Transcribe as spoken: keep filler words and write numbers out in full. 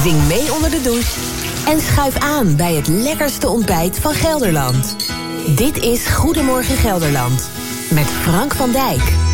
Zing mee onder de douche en schuif aan bij het lekkerste ontbijt van Gelderland. Dit is Goedemorgen Gelderland met Frank van Dijk.